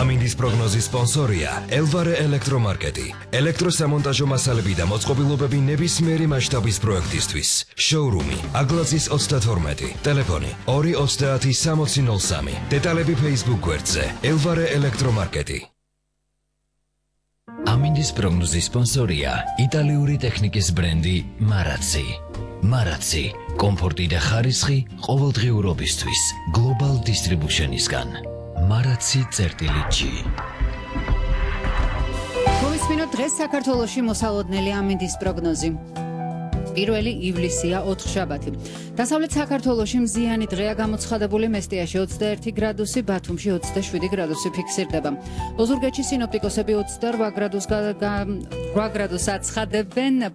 ამინდის პროგნოზის სპონსორია ელვარე ელექტრომარკეტი. ელექტროსამონტაჟო მასალები და მოწყობილობები ნებისმიერი მასშტაბის პროექტისთვის. შოურუმი აგლაზის 32, ტელეფონი 2306003. დეტალები Facebook გვერდზე ელვარე ელექტრომარკეტი. ამინდის პროგნოზის სპონსორია იტალიური ტექნიკის ბრენდი მარაცი. მარაცი, კომფორტი და ხარისხი ყოველდღიურობისთვის Global Distribution-ისგან. მარაცი.G. მოვისმინოთ დღეს საქართველოში მოსალოდნელი ამინდის პროგნოზი. 1 ივლისია 4 შაბათი. დასავლეთ საქართველოში მზიანი დღეა გამოცხადებული, მესტიაში 21 გრადუსი, ბათუმში 27 გრადუსი ფიქსირდება. ოზურგეთში სინოპტიკოსები 28 გრადუსს აცხადებენ,